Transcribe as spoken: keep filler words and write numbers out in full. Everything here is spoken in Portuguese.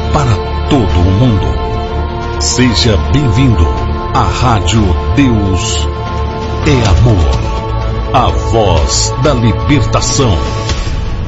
para todo o mundo. Seja bem-vindo à Rádio Deus é Amor, a voz da libertação.